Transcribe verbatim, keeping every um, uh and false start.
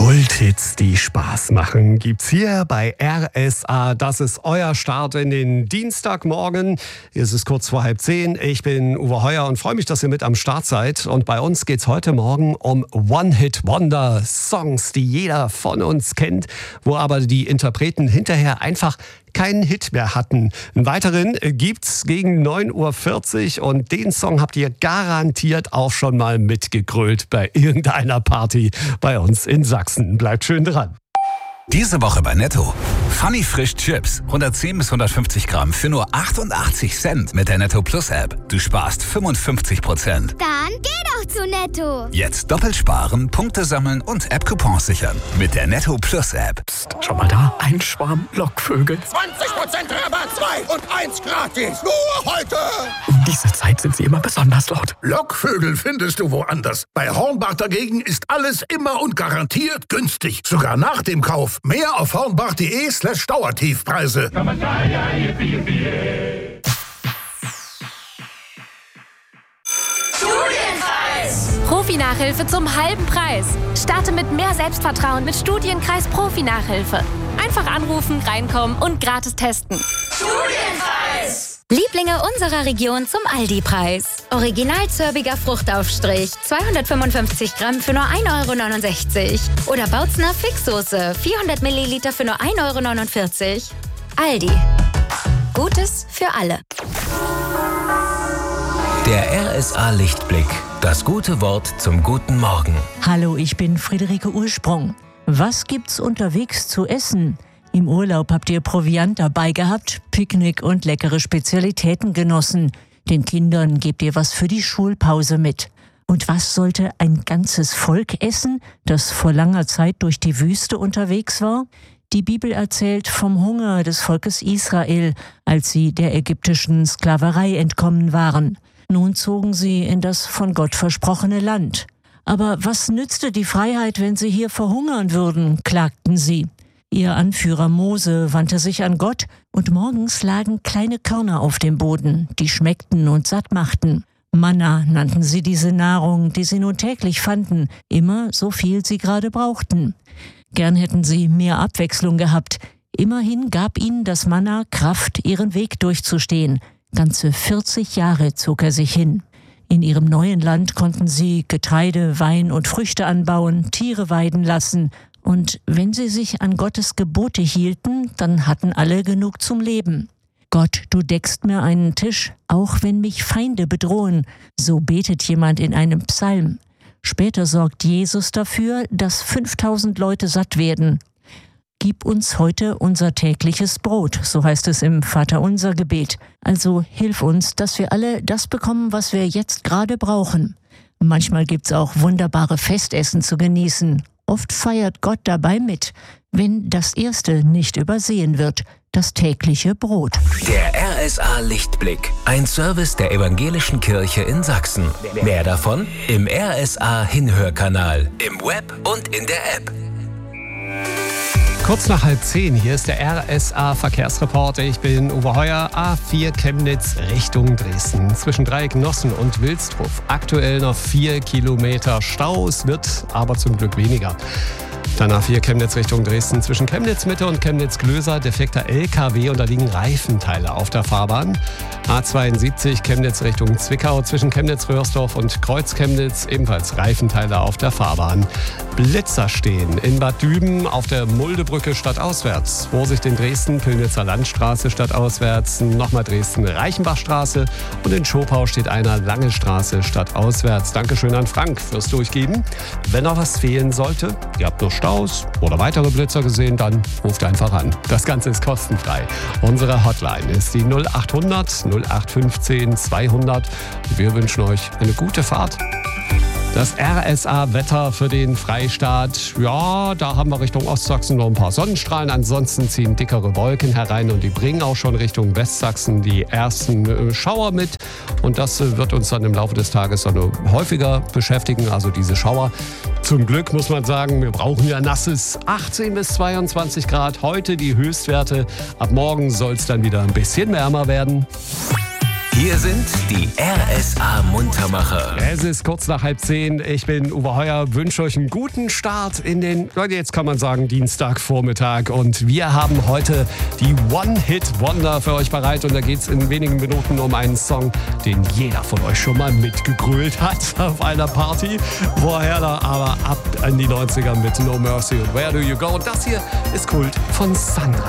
Kulthits, die Spaß machen, gibt's hier bei R S A. Das ist euer Start in den Dienstagmorgen. Es ist kurz vor halb zehn. Ich bin Uwe Heuer und freue mich, dass ihr mit am Start seid. Und bei uns geht's heute Morgen um One-Hit-Wonder-Songs, die jeder von uns kennt, wo aber die Interpreten hinterher einfach keinen Hit mehr hatten. Einen weiteren gibt's gegen neun Uhr vierzig und den Song habt ihr garantiert auch schon mal mitgegrölt bei irgendeiner Party bei uns in Sachsen. Bleibt schön dran. Diese Woche bei Netto. Funny Frisch Chips. hundertzehn bis hundertfünfzig Gramm für nur achtundachtzig Cent mit der Netto Plus App. Du sparst fünfundfünfzig Prozent. Dann geh doch zu Netto. Jetzt doppelt sparen, Punkte sammeln und App-Coupons sichern. Mit der Netto Plus App. Psst, schau mal da. Ein Schwarm Lockvögel. zwanzig Prozent Rabatt, zwei und eins gratis. Nur heute. Um diese Zeit sind sie immer besonders laut. Lockvögel findest du woanders. Bei Hornbach dagegen ist alles immer und garantiert günstig. Sogar nach dem Kauf. Mehr auf hornbach.de slash Dauertiefpreise. Studienkreis! Profi-Nachhilfe zum halben Preis. Starte mit mehr Selbstvertrauen mit Studienkreis Profi-Nachhilfe. Einfach anrufen, reinkommen und gratis testen. Studienkreis! Lieblinge unserer Region zum Aldi-Preis. Original zörbiger Fruchtaufstrich, zweihundertfünfundfünfzig Gramm für nur ein Euro neunundsechzig. Oder Bautzner Fixsoße, vierhundert Milliliter für nur ein Euro neunundvierzig. Aldi. Gutes für alle. Der R S A Lichtblick. Das gute Wort zum guten Morgen. Hallo, ich bin Friederike Ursprung. Was gibt's unterwegs zu essen? Im Urlaub habt ihr Proviant dabei gehabt, Picknick und leckere Spezialitäten genossen. Den Kindern gebt ihr was für die Schulpause mit. Und was sollte ein ganzes Volk essen, das vor langer Zeit durch die Wüste unterwegs war? Die Bibel erzählt vom Hunger des Volkes Israel, als sie der ägyptischen Sklaverei entkommen waren. Nun zogen sie in das von Gott versprochene Land. Aber was nützte die Freiheit, wenn sie hier verhungern würden, klagten sie. Ihr Anführer Mose wandte sich an Gott und morgens lagen kleine Körner auf dem Boden, die schmeckten und satt machten. Manna nannten sie diese Nahrung, die sie nun täglich fanden, immer so viel sie gerade brauchten. Gern hätten sie mehr Abwechslung gehabt. Immerhin gab ihnen das Manna Kraft, ihren Weg durchzustehen. Ganze vierzig Jahre zog er sich hin. In ihrem neuen Land konnten sie Getreide, Wein und Früchte anbauen, Tiere weiden lassen. Und wenn sie sich an Gottes Gebote hielten, dann hatten alle genug zum Leben. Gott, du deckst mir einen Tisch, auch wenn mich Feinde bedrohen, so betet jemand in einem Psalm. Später sorgt Jesus dafür, dass fünftausend Leute satt werden. Gib uns heute unser tägliches Brot, so heißt es im Vaterunser-Gebet. Also hilf uns, dass wir alle das bekommen, was wir jetzt gerade brauchen. Manchmal gibt's auch wunderbare Festessen zu genießen. Oft feiert Gott dabei mit, wenn das Erste nicht übersehen wird, das tägliche Brot. Der R S A Lichtblick, ein Service der Evangelischen Kirche in Sachsen. Mehr davon im R S A Hinhörkanal, im Web und in der App. Kurz nach halb zehn, hier ist der R S A Verkehrsreporter. Ich bin Uwe Heuer, A vier Chemnitz Richtung Dresden. Zwischen Dreiecknossen und Wilsdruff aktuell noch vier Kilometer Stau. Es wird aber zum Glück weniger. Dann A vier Chemnitz Richtung Dresden. Zwischen Chemnitz Mitte und Chemnitz Klöser defekter L K W und da liegen Reifenteile auf der Fahrbahn. A zweiundsiebzig Chemnitz Richtung Zwickau. Zwischen Chemnitz-Röhrsdorf und Kreuz-Chemnitz ebenfalls Reifenteile auf der Fahrbahn. Blitzer stehen in Bad Düben auf der Muldebrücke stadtauswärts. Vorsicht in Dresden, Pillnitzer Landstraße stadtauswärts. Nochmal Dresden Reichenbachstraße. Und in Schopau steht einer Lange Straße stadtauswärts. Dankeschön an Frank fürs Durchgeben. Wenn noch was fehlen sollte, ihr habt noch Staus oder weitere Blitzer gesehen, dann ruft einfach an. Das Ganze ist kostenfrei. Unsere Hotline ist die null achthundert null acht fünfzehn zweihundert. Wir wünschen euch eine gute Fahrt. Das R S A-Wetter für den Freistaat, ja, da haben wir Richtung Ostsachsen noch ein paar Sonnenstrahlen. Ansonsten ziehen dickere Wolken herein und die bringen auch schon Richtung Westsachsen die ersten äh, Schauer mit. Und das äh, wird uns dann im Laufe des Tages dann häufiger beschäftigen, also diese Schauer. Zum Glück muss man sagen, wir brauchen ja nasses achtzehn bis zweiundzwanzig Grad. Heute die Höchstwerte. Ab morgen soll es dann wieder ein bisschen wärmer werden. Hier sind die R S A Muntermacher. Es ist kurz nach halb zehn. Ich bin Uwe Heuer, wünsche euch einen guten Start in den, Leute, jetzt kann man sagen, Dienstagvormittag. Und wir haben heute die One-Hit-Wonder für euch bereit. Und da geht es in wenigen Minuten um einen Song, den jeder von euch schon mal mitgegrölt hat auf einer Party. Vorher da aber ab in die neunziger mit No Mercy und Where Do You Go. Und das hier ist Kult von Sandra.